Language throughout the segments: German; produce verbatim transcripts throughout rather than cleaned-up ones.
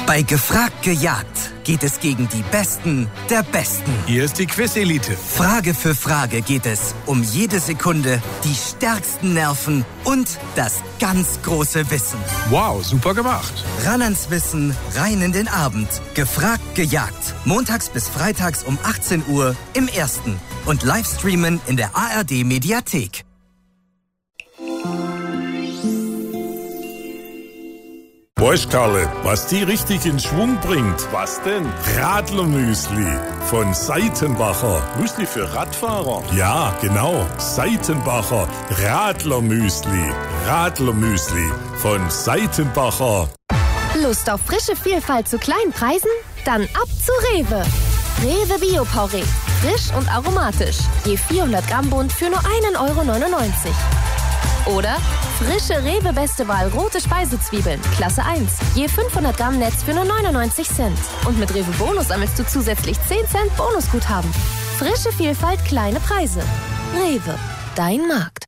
Bei Gefragt gejagt geht es gegen die Besten der Besten. Hier ist die Quiz-Elite. Frage für Frage geht es um jede Sekunde, die stärksten Nerven und das ganz große Wissen. Wow, super gemacht. Ran ans Wissen, rein in den Abend. Gefragt gejagt. Montags bis freitags um achtzehn Uhr im Ersten. Und Livestreamen in der A R D-Mediathek. Weißt Karle, was die richtig in Schwung bringt? Was denn? Radlermüsli von Seitenbacher. Müsli für Radfahrer? Ja, genau. Seitenbacher Radlermüsli. Radlermüsli von Seitenbacher. Lust auf frische Vielfalt zu kleinen Preisen? Dann ab zu Rewe. Rewe Bio-Porree. Frisch und aromatisch. Je vierhundert Gramm Bund für nur ein Euro neunundneunzig. Oder frische Rewe Beste Wahl rote Speisezwiebeln, Klasse eins. Je fünfhundert Gramm Netz für nur neunundneunzig Cent. Und mit Rewe Bonus sammelst du zusätzlich zehn Cent Bonusguthaben. Frische Vielfalt, kleine Preise. Rewe, dein Markt.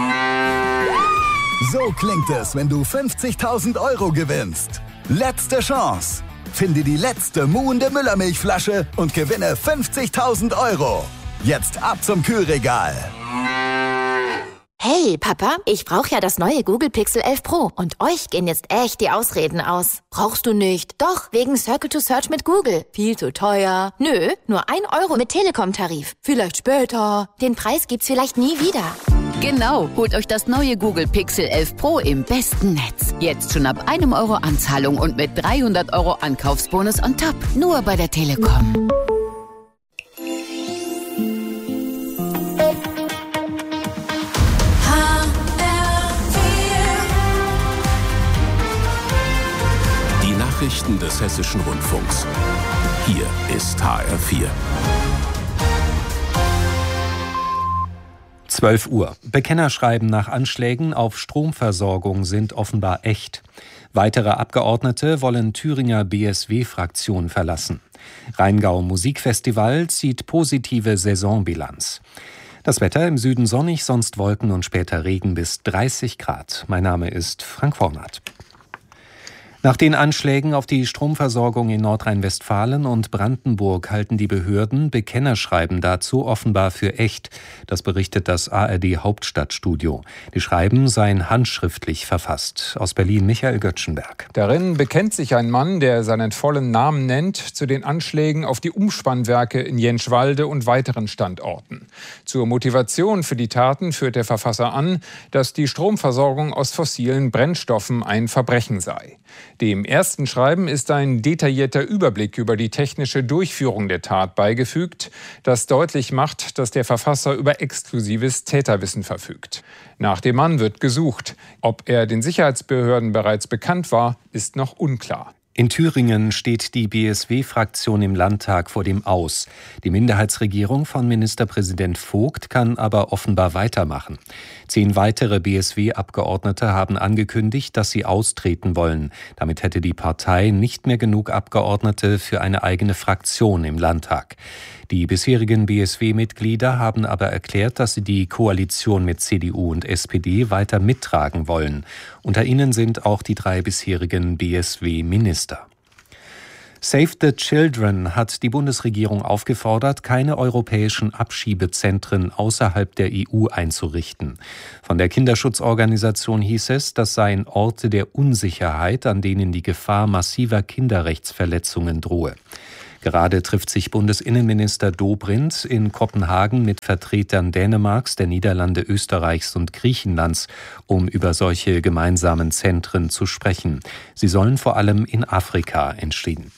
So klingt es, wenn du fünfzigtausend Euro gewinnst. Letzte Chance. Finde die letzte muhende Müllermilchflasche und gewinne fünfzigtausend Euro. Jetzt ab zum Kühlregal. Hey, Papa, ich brauche ja das neue Google Pixel elf Pro und euch gehen jetzt echt die Ausreden aus. Brauchst du nicht? Doch, wegen Circle to Search mit Google. Viel zu teuer. Nö, nur ein Euro mit Telekom-Tarif. Vielleicht später. Den Preis gibt's vielleicht nie wieder. Genau, holt euch das neue Google Pixel elf Pro im besten Netz. Jetzt schon ab einem Euro Anzahlung und mit dreihundert Euro Ankaufsbonus on top. Nur bei der Telekom. Nachrichten des Hessischen Rundfunks. Hier ist H R vier. zwölf Uhr. Bekennerschreiben nach Anschlägen auf Stromversorgung sind offenbar echt. Weitere Abgeordnete wollen Thüringer B S W-Fraktion verlassen. Rheingau Musikfestival zieht positive Saisonbilanz. Das Wetter im Süden sonnig, sonst Wolken und später Regen bis dreißig Grad. Mein Name ist Frank Hornath. Nach den Anschlägen auf die Stromversorgung in Nordrhein-Westfalen und Brandenburg halten die Behörden Bekennerschreiben dazu offenbar für echt. Das berichtet das A R D-Hauptstadtstudio. Die Schreiben seien handschriftlich verfasst. Aus Berlin Michael Göttschenberg. Darin bekennt sich ein Mann, der seinen vollen Namen nennt, zu den Anschlägen auf die Umspannwerke in Jenschwalde und weiteren Standorten. Zur Motivation für die Taten führt der Verfasser an, dass die Stromversorgung aus fossilen Brennstoffen ein Verbrechen sei. Dem ersten Schreiben ist ein detaillierter Überblick über die technische Durchführung der Tat beigefügt, das deutlich macht, dass der Verfasser über exklusives Täterwissen verfügt. Nach dem Mann wird gesucht. Ob er den Sicherheitsbehörden bereits bekannt war, ist noch unklar. In Thüringen steht die B S W-Fraktion im Landtag vor dem Aus. Die Minderheitsregierung von Ministerpräsident Vogt kann aber offenbar weitermachen. Zehn weitere B S W-Abgeordnete haben angekündigt, dass sie austreten wollen. Damit hätte die Partei nicht mehr genug Abgeordnete für eine eigene Fraktion im Landtag. Die bisherigen B S W-Mitglieder haben aber erklärt, dass sie die Koalition mit C D U und S P D weiter mittragen wollen. Unter ihnen sind auch die drei bisherigen B S W-Minister. Save the Children hat die Bundesregierung aufgefordert, keine europäischen Abschiebezentren außerhalb der E U einzurichten. Von der Kinderschutzorganisation hieß es, das seien Orte der Unsicherheit, an denen die Gefahr massiver Kinderrechtsverletzungen drohe. Gerade trifft sich Bundesinnenminister Dobrindt in Kopenhagen mit Vertretern Dänemarks, der Niederlande, Österreichs und Griechenlands, um über solche gemeinsamen Zentren zu sprechen. Sie sollen vor allem in Afrika entstehen.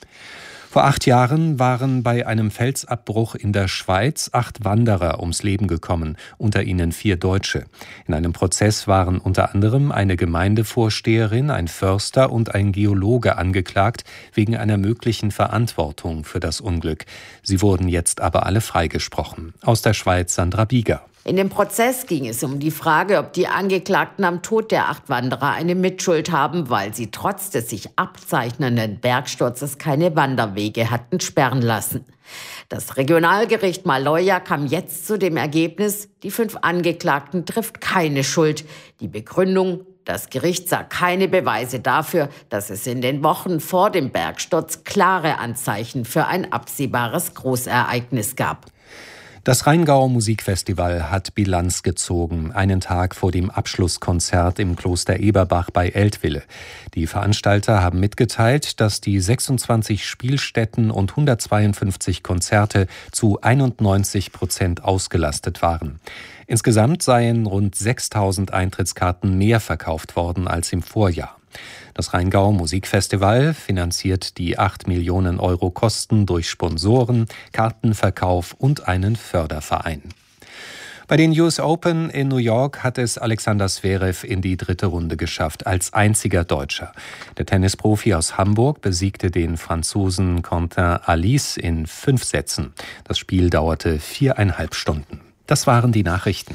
Vor acht Jahren waren bei einem Felsabbruch in der Schweiz acht Wanderer ums Leben gekommen, unter ihnen vier Deutsche. In einem Prozess waren unter anderem eine Gemeindevorsteherin, ein Förster und ein Geologe angeklagt wegen einer möglichen Verantwortung für das Unglück. Sie wurden jetzt aber alle freigesprochen. Aus der Schweiz Sandra Bieger. In dem Prozess ging es um die Frage, ob die Angeklagten am Tod der acht Wanderer eine Mitschuld haben, weil sie trotz des sich abzeichnenden Bergsturzes keine Wanderwege hatten sperren lassen. Das Regionalgericht Maloja kam jetzt zu dem Ergebnis, die fünf Angeklagten trifft keine Schuld. Die Begründung: Das Gericht sah keine Beweise dafür, dass es in den Wochen vor dem Bergsturz klare Anzeichen für ein absehbares Großereignis gab. Das Rheingau Musikfestival hat Bilanz gezogen, einen Tag vor dem Abschlusskonzert im Kloster Eberbach bei Eltville. Die Veranstalter haben mitgeteilt, dass die sechsundzwanzig Spielstätten und hundertzweiundfünfzig Konzerte zu einundneunzig Prozent ausgelastet waren. Insgesamt seien rund sechstausend Eintrittskarten mehr verkauft worden als im Vorjahr. Das Rheingau Musikfestival finanziert die acht Millionen Euro Kosten durch Sponsoren, Kartenverkauf und einen Förderverein. Bei den U S Open in New York hat es Alexander Zverev in die dritte Runde geschafft, als einziger Deutscher. Der Tennisprofi aus Hamburg besiegte den Franzosen Quentin Halys in fünf Sätzen. Das Spiel dauerte viereinhalb Stunden. Das waren die Nachrichten.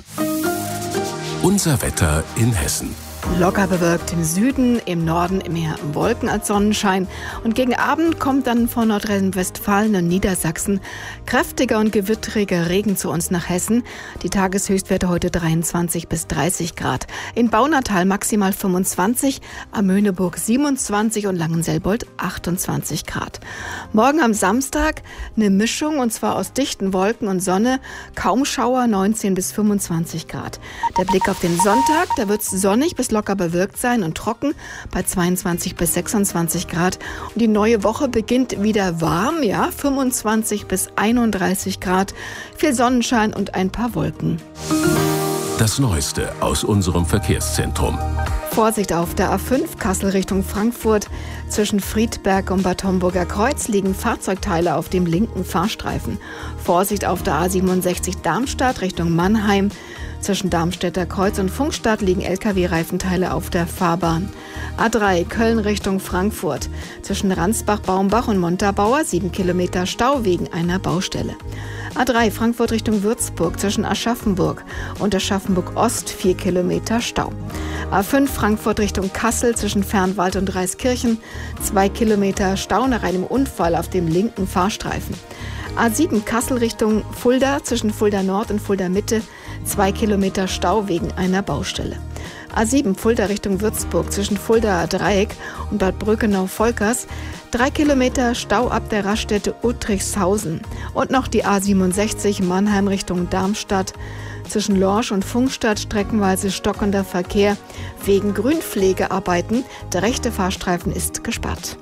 Unser Wetter in Hessen. Locker bewölkt im Süden, im Norden mehr Wolken als Sonnenschein. Und gegen Abend kommt dann von Nordrhein-Westfalen und Niedersachsen kräftiger und gewitteriger Regen zu uns nach Hessen. Die Tageshöchstwerte heute dreiundzwanzig bis dreißig Grad. In Baunatal maximal fünfundzwanzig, am Möhneburg siebenundzwanzig und Langenselbold achtundzwanzig Grad. Morgen am Samstag eine Mischung, und zwar aus dichten Wolken und Sonne, kaum Schauer, neunzehn bis fünfundzwanzig Grad. Der Blick auf den Sonntag, da wird es sonnig bis locker bewölkt sein und trocken bei zweiundzwanzig bis sechsundzwanzig Grad. Und die neue Woche beginnt wieder warm, ja, fünfundzwanzig bis einunddreißig Grad, viel Sonnenschein und ein paar Wolken. Das Neueste aus unserem Verkehrszentrum. Vorsicht auf der A fünf Kassel Richtung Frankfurt. Zwischen Friedberg und Bad Homburger Kreuz liegen Fahrzeugteile auf dem linken Fahrstreifen. Vorsicht auf der A siebenundsechzig Darmstadt Richtung Mannheim. Zwischen Darmstädter Kreuz und Funkstadt liegen L K W-Reifenteile auf der Fahrbahn. A drei Köln Richtung Frankfurt. Zwischen Ransbach-Baumbach und Montabaur sieben Kilometer Stau wegen einer Baustelle. A drei Frankfurt Richtung Würzburg zwischen Aschaffenburg und Aschaffenburg Ost vier Kilometer Stau. A fünf Frankfurt Richtung Kassel zwischen Fernwald und Reiskirchen zwei Kilometer Stau nach einem Unfall auf dem linken Fahrstreifen. A sieben Kassel Richtung Fulda zwischen Fulda Nord und Fulda Mitte zwei Kilometer Stau wegen einer Baustelle. A sieben Fulda Richtung Würzburg zwischen Fulda Dreieck und Bad Brückenau-Volkers drei Kilometer Stau ab der Raststätte Uttrichshausen. Und noch die A siebenundsechzig Mannheim Richtung Darmstadt zwischen Lorsch und Funkstadt streckenweise stockender Verkehr wegen Grünpflegearbeiten. Der rechte Fahrstreifen ist gesperrt.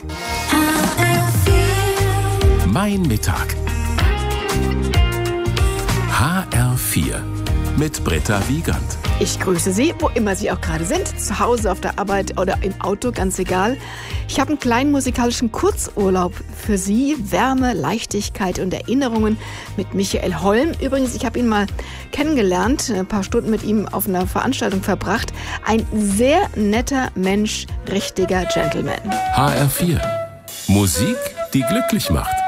Mein Mittag. H R vier mit Britta Wiegand. Ich grüße Sie, wo immer Sie auch gerade sind, zu Hause, auf der Arbeit oder im Auto, ganz egal. Ich habe einen kleinen musikalischen Kurzurlaub für Sie. Wärme, Leichtigkeit und Erinnerungen mit Michael Holm. Übrigens, ich habe ihn mal kennengelernt, ein paar Stunden mit ihm auf einer Veranstaltung verbracht. Ein sehr netter Mensch, richtiger Gentleman. H R vier. Musik, die glücklich macht.